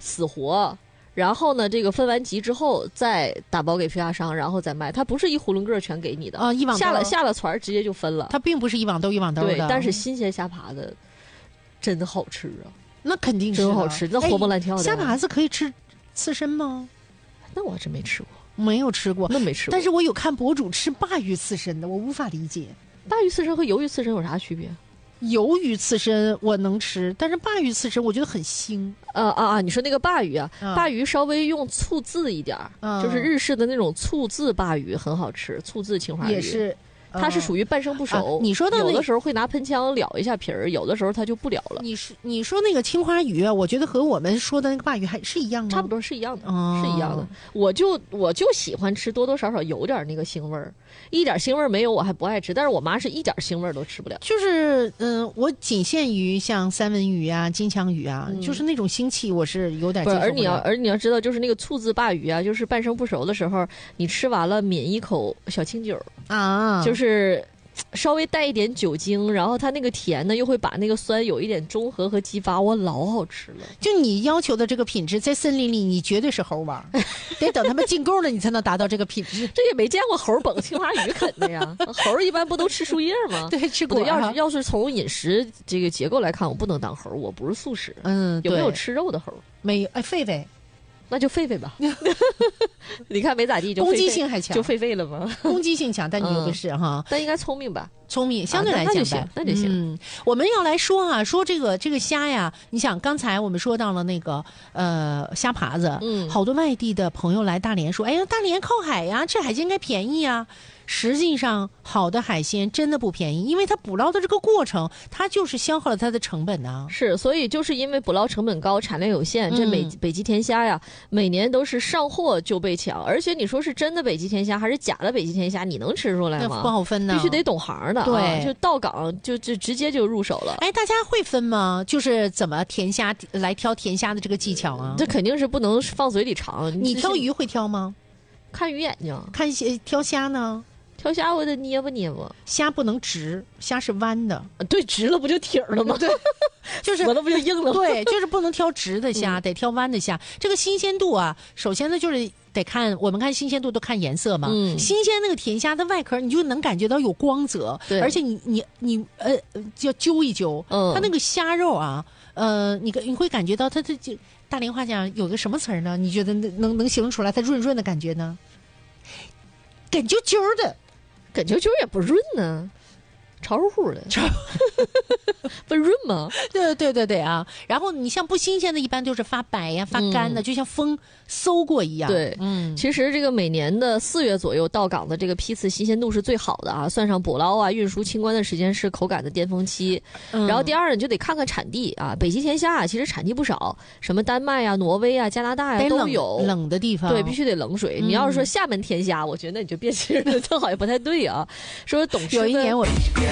死活。然后呢，这个分完级之后再打包给批发商，然后再卖。它不是一囫囵个全给你的啊，一网兜下了船直接就分了。 它并不是一网兜一网兜的。 对，但是新鲜虾爬子真好吃啊！ 那肯定是真好吃，那活蹦乱跳的。 虾爬子可以吃刺身吗？ 那我真没吃过， 没有吃过， 那没吃过。 但是我有看博主吃鲅鱼刺身的，我无法理解。 鲅鱼刺身和鱿鱼刺身有啥区别？ 鱿鱼刺身我能吃，但是鲅鱼刺身我觉得很腥。 你说那个鲅鱼啊，鲅鱼稍微用醋渍一点就是日式的那种醋渍鲅鱼很好吃，醋渍青花鱼也是。 它是属于半生不熟， 你说的有的时候会拿喷枪燎一下皮儿，有的时候它就不燎了。 你说那个青花鱼啊，我觉得和我们说的那个鲅鱼还是一样吗？ 差不多是一样的，是一样的。我就喜欢吃多多少少有点那个腥味儿，一点腥味儿没有我还不爱吃，但是我妈是一点腥味儿都吃不了。 就是我仅限于像三文鱼啊、金枪鱼啊，就是那种腥气我是有点接受不了。 而你要知道，就是那个醋渍鲅鱼啊，就是半生不熟的时候，你吃完了抿一口小清酒啊， 就是稍微带一点酒精，然后它那个甜呢又会把那个酸有一点中和和激发，哇，老好吃了。 就你要求的这个品质，在森林里你绝对是猴王，得等他们进贡了你才能达到这个品质。 这也没见过猴捧青花鱼啃的呀，猴一般不都吃树叶吗？ 对，吃果。 要是从饮食这个结构来看，我不能当猴，我不是素食。有没有吃肉的猴？ 没有。狒狒。 那就狒狒吧，你看没咋地，就攻击性还强， 就狒了吗？ 攻击性强，但你有的是哈， 但应该聪明吧？ 聪明，相对来讲吧， 那就行。 我们要来说啊，说这个虾呀，你想刚才我们说到了那个虾爬子，好多外地的朋友来大连说，哎呀，大连靠海呀，吃海鲜应该便宜啊。实际上，好的海鲜真的不便宜，因为它捕捞的这个过程，它就是消耗了它的成本呢。 是，所以就是因为捕捞成本高，产量有限，这北极甜虾呀，每年都是上货就被抢，而且你说是真的北极甜虾还是假的北极甜虾，你能吃出来吗？ 不好分呢， 必须得懂行的。对，就到港就直接就入手了。 哎，大家会分吗？就是怎么甜虾来挑甜虾的这个技巧啊？ 这肯定是不能放嘴里尝。 你挑鱼会挑吗？ 看鱼眼睛。 看挑虾呢？ 挑虾我得捏吧捏吧， 虾不能直，虾是弯的。 对，直了不就挺了吗？ 对，就是死了不就硬了吗？ 对，就是不能挑直的虾，得挑弯的虾。这个新鲜度啊，首先呢就是得看，我们看新鲜度都看颜色嘛。新鲜那个甜虾的外壳，你就能感觉到有光泽，而且你要揪一揪，它那个虾肉啊，你会感觉到它就大连话讲有个什么词儿呢？你觉得能形容出来它润润的感觉呢？梗啾啾的。 梗啾啾也不润呢，潮乎乎的，不润吗？ 对啊！然后你像不新鲜的，一般就是发白呀、发干的，就像风搜过一样。 对，其实这个每年的4月左右到港的这个批次新鲜度是最好的啊，算上捕捞啊、运输、清关的时间是口感的巅峰期。然后第二，你就得看看产地啊，北极甜虾啊，其实产地不少，什么丹麦啊、挪威啊、加拿大呀都有。 冷的地方， 对，必须得冷水。你要是说厦门甜虾，我觉得你就别吃了，正好也不太对啊。说懂吃的。 有一年我。